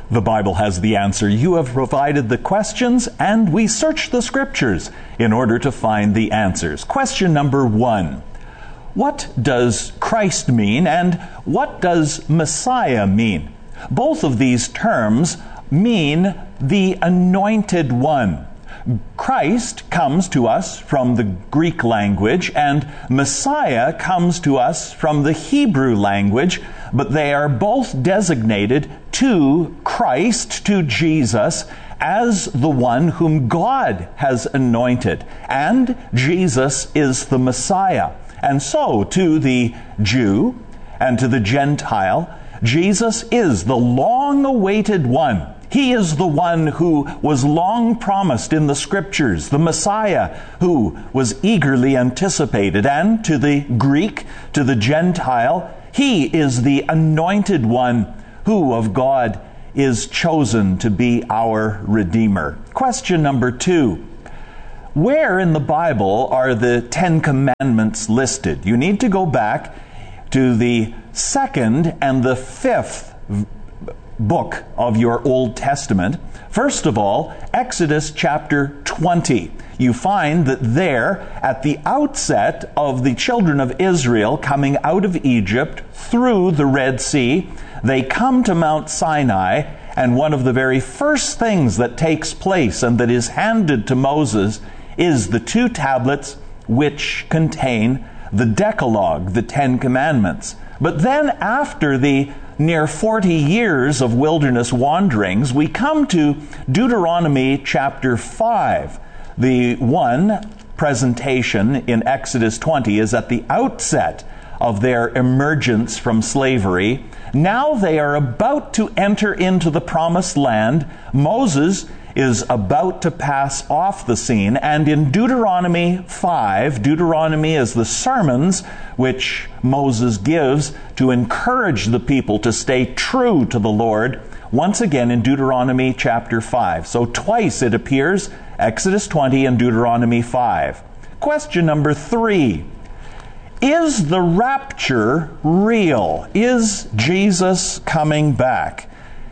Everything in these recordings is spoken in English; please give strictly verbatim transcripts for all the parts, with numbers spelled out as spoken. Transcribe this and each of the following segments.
The Bible has the answer. You have provided the questions, and we search the Scriptures in order to find the answers. Question number one. What does Christ mean, and what does Messiah mean? Both of these terms mean the Anointed One. Christ comes to us from the Greek language, and Messiah comes to us from the Hebrew language, but they are both designated to Christ, to Jesus, as the one whom God has anointed. And Jesus is the Messiah. And so, to the Jew and to the Gentile, Jesus is the long-awaited one. He is the one who was long promised in the Scriptures, the Messiah who was eagerly anticipated. And to the Greek, to the Gentile, He is the anointed one who of God is chosen to be our Redeemer. Question number two. Where in the Bible are the Ten Commandments listed? You need to go back to the second and the fifth book of your Old Testament. First of all, Exodus chapter twenty. You find that there, at the outset of the children of Israel coming out of Egypt through the Red Sea, they come to Mount Sinai, and one of the very first things that takes place and that is handed to Moses is the two tablets which contain the Decalogue, the Ten Commandments. But then after the near forty years of wilderness wanderings, we come to Deuteronomy chapter five. The one presentation in Exodus twenty is at the outset of their emergence from slavery. Now they are about to enter into the promised land. Moses is about to pass off the scene, and in Deuteronomy five, Deuteronomy is the sermons which Moses gives to encourage the people to stay true to the Lord, once again in Deuteronomy chapter five. So twice it appears, Exodus twenty and Deuteronomy five. Question number three. Is the rapture real? Is Jesus coming back?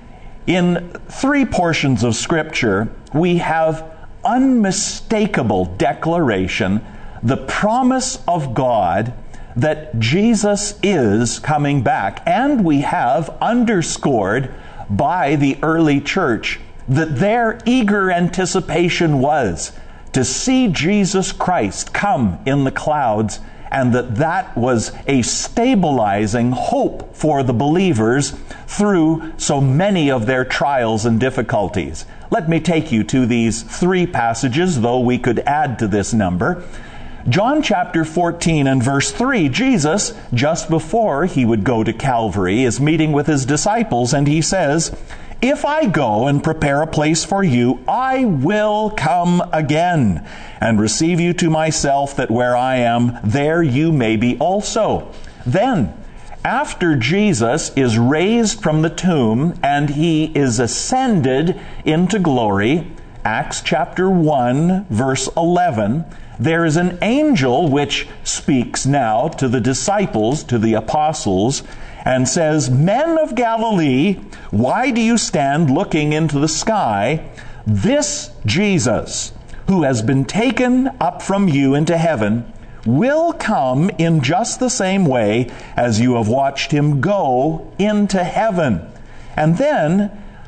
In three portions of Scripture, we have unmistakable declaration, the promise of God that Jesus is coming back. And we have underscored by the early church that their eager anticipation was to see Jesus Christ come in the clouds, and that that was a stabilizing hope for the believers through so many of their trials and difficulties. Let me take you to these three passages, though we could add to this number. John chapter fourteen and verse three, Jesus, just before he would go to Calvary, is meeting with his disciples, and he says, "If I go and prepare a place for you, I will come again and receive you to myself, that where I am, there you may be also." Then, after Jesus is raised from the tomb and he is ascended into glory, Acts chapter one, verse eleven, there is an angel which speaks now to the disciples, to the apostles, and says, "Men of Galilee, why do you stand looking into the sky? This Jesus, who has been taken up from you into heaven, will come in just the same way as you have watched him go into heaven." And then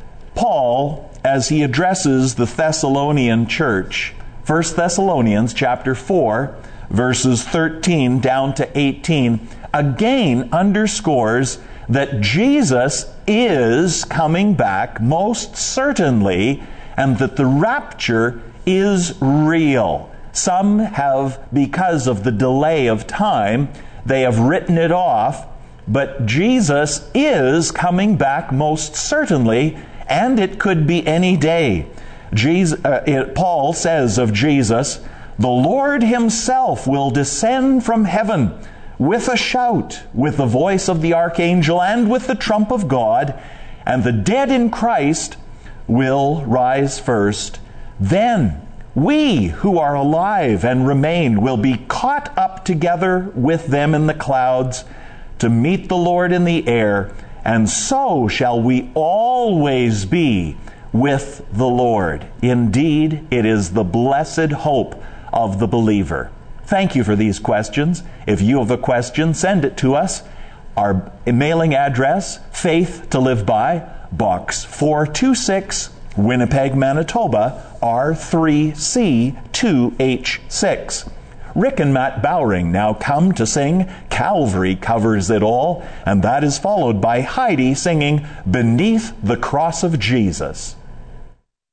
Paul, as he addresses the Thessalonian church, First Thessalonians chapter four, verses thirteen down to eighteen, again underscores that Jesus is coming back most certainly, and that the rapture is real. Some have, because of the delay of time, they have written it off, but Jesus is coming back most certainly, and it could be any day. Jesus, uh, it, Paul says of Jesus, "The Lord himself will descend from heaven with a shout, with the voice of the archangel, and with the trump of God, and the dead in Christ will rise first. Then we who are alive and remain will be caught up together with them in the clouds to meet the Lord in the air, and so shall we always be with the Lord. Indeed, it is the blessed hope of the believer. Thank you for these questions. If you have a question, send it to us. Our mailing address, Faith to Live By, Box four two six, Winnipeg, Manitoba, R three C two H six. Rick and Matt Bowring now come to sing Calvary Covers It All, and that is followed by Heidi singing Beneath the Cross of Jesus.